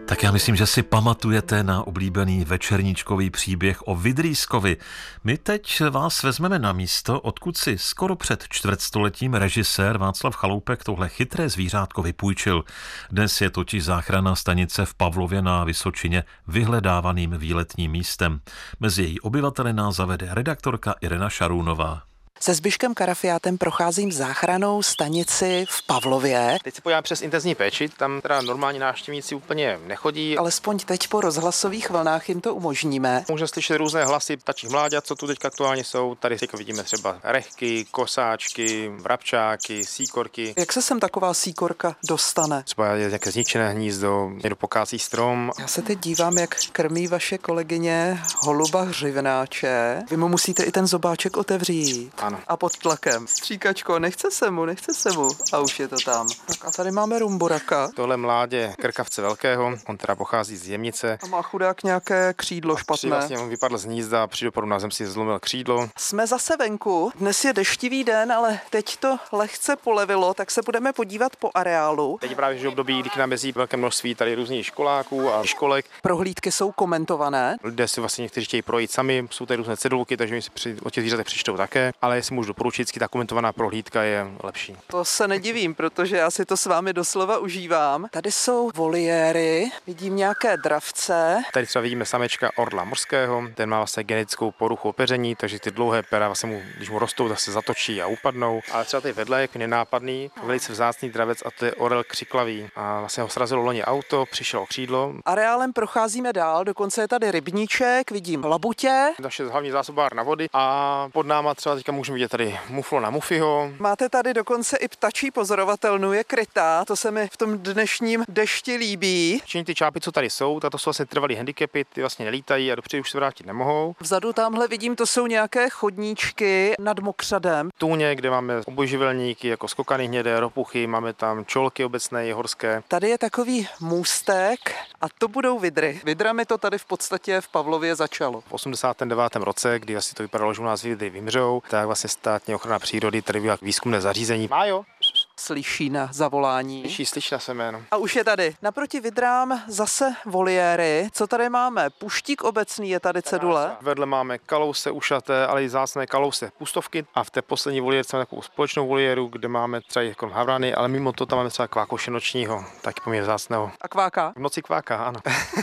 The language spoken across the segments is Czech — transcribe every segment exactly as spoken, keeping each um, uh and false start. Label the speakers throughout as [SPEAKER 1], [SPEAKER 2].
[SPEAKER 1] Tak já myslím, že si pamatujete na oblíbený večerníčkový příběh o Vydrýskovi. My teď vás vezmeme na místo, odkud si skoro před čtvrtstoletím režisér Václav Chaloupek tohle chytré zvířátko vypůjčil. Dnes je totiž záchranná stanice v Pavlově na Vysočině vyhledávaným výletním místem. Mezi její obyvateli nás zavede redaktorka Irena Šarůnová.
[SPEAKER 2] Se Zbyškem Karafiátem procházím záchrannou stanici v Pavlově.
[SPEAKER 3] Teď se podívám přes intenzivní péči, tam teda normální návštěvníci úplně nechodí.
[SPEAKER 2] Alespoň teď po rozhlasových vlnách jim to umožníme.
[SPEAKER 3] Můžeme slyšet různé hlasy ptačích mláďat, co tu teď aktuálně jsou. Tady teď vidíme třeba rechky, kosáčky, vrabčáky, síkorky.
[SPEAKER 2] Jak se sem taková síkorka dostane?
[SPEAKER 3] Třeba je nějaké zničené hnízdo, někdo pokácí strom.
[SPEAKER 2] Já se teď dívám, jak krmí vaše kolegyně holuba hřivnáče. Vy mu musíte i ten zobáček otevřít.
[SPEAKER 3] Ano.
[SPEAKER 2] A pod tlakem. Stříkačko, nechce se mu, nechce se mu. A už je to tam. Tak a tady máme rumboraka.
[SPEAKER 3] Tohle mládě krkavce velkého, on teda pochází z Jemnice.
[SPEAKER 2] A má chudák nějaké křídlo
[SPEAKER 3] Při
[SPEAKER 2] špatné.
[SPEAKER 3] vlastně on vypadl z hnízda, při doporu na zem si zlomil křídlo.
[SPEAKER 2] Jsme zase venku. Dnes je deštivý den, ale teď to lehce polevilo, tak se budeme podívat po areálu.
[SPEAKER 3] Teď právě že období, kdy k nám jezdí velké množství tady různých školáků a školek.
[SPEAKER 2] Prohlídky jsou komentované.
[SPEAKER 3] Lidé si vlastně někteří chtějí projít sami, jsou tady různé cedulky, takže mi si při, o těch zvířatech přečtou také, ale jestli můžu doporučit, vždycky ta komentovaná prohlídka je lepší.
[SPEAKER 2] To se nedivím, protože já si to s vámi doslova užívám. Tady jsou voliéry, vidím nějaké dravce.
[SPEAKER 3] Tady třeba vidíme samečka orla morského, ten má vlastně genetickou poruchu opeření, takže ty dlouhé pera vlastně mu, když mu rostou, tak se zatočí a upadnou. Ale třeba tady vedle je nenápadný, velice vzácný dravec a to je orel křiklavý. A vlastně ho srazilo loni auto, přišel o křídlo.
[SPEAKER 2] Areálem procházíme dál, dokonce je tady rybníček, vidím labutě.
[SPEAKER 3] Naše hlavní zásobárna vody a pod náma třeba teďka můžeme vidět tady muflona Muffiho.
[SPEAKER 2] Máte tady dokonce i ptačí pozorovatelnu, je krytá, to se mi v tom dnešním dešti líbí.
[SPEAKER 3] Všichni ty čápy, co tady jsou, tato jsou vlastně trvalý handicapy, ty vlastně nelítají a dopředu už se vrátit nemohou.
[SPEAKER 2] Vzadu tamhle vidím, to jsou nějaké chodníčky nad mokřadem.
[SPEAKER 3] Tůně, kde máme obojživelníky jako skokaný hnědé, ropuchy, máme tam čolky obecné i horské.
[SPEAKER 2] Tady je takový můstek a to budou vidry. Vidrami to tady v podstatě v Pavlově začalo.
[SPEAKER 3] V osmdesátém devátém roce, kdy asi to vypadalo, že u nás vidry vymřou, tak vlastně státní ochrana přírody tady byla výzkumné zařízení. Májo!
[SPEAKER 2] Slyší na zavolání.
[SPEAKER 3] Slyší, slyší na své jméno.
[SPEAKER 2] A už je tady. Naproti vidrám zase voliéry. Co tady máme? Puštík obecný je tady cedule.
[SPEAKER 3] Vedle máme kalouse ušaté, ale i vzácné kalouse pustovky. A v té poslední voliérce máme takovou společnou voliéru, kde máme třeba jako havrany, ale mimo to tam máme třeba kvákoše nočního, taky poměrně vzácného.
[SPEAKER 2] A kváka?
[SPEAKER 3] V noci kváka, ano.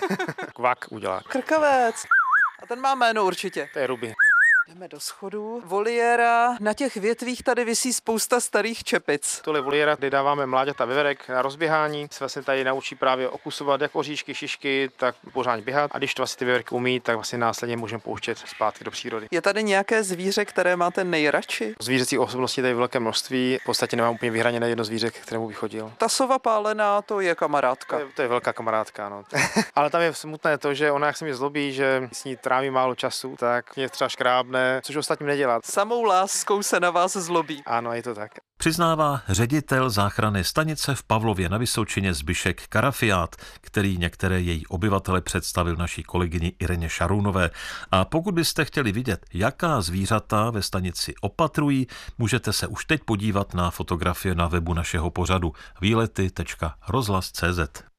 [SPEAKER 3] Kvák udělá.
[SPEAKER 2] Krkavec. A ten má jméno určitě.
[SPEAKER 3] To je ruby.
[SPEAKER 2] Jdeme do schodu. Voliéra. Na těch větvích tady visí spousta starých čepic.
[SPEAKER 3] Tohle voliéra, kde dáváme mláďata veverek na rozběhání, se vlastně tady naučí právě okusovat jak oříšky, šišky, tak pořádně běhat. A když to vlastně ty veverky umí, tak vlastně následně můžeme pouštět zpátky do přírody.
[SPEAKER 2] Je tady nějaké zvíře, které máte nejradši?
[SPEAKER 3] Zvířecích osobností tady je velké množství. V podstatě nemám úplně vyhraněné jedno zvíře, k kterému bych chodil.
[SPEAKER 2] Ta sova pálená, to je kamarádka.
[SPEAKER 3] To je, to je velká kamarádka, no. Ale tam je smutné to, že ona, jak se mi zlobí, že s ní tráví málo času, tak mě třeba škrábne, což ostatním nedělá.
[SPEAKER 2] Samou láskou se na vás zlobí.
[SPEAKER 3] Ano, je to tak.
[SPEAKER 1] Přiznává ředitel záchranné stanice v Pavlově na Vysočině Zbyšek Karafiát, který některé její obyvatele představil naší kolegyni Ireně Šarůnové. A pokud byste chtěli vidět, jaká zvířata ve stanici opatrují, můžete se už teď podívat na fotografie na webu našeho pořadu výlety tečka rozhlas tečka cé zet.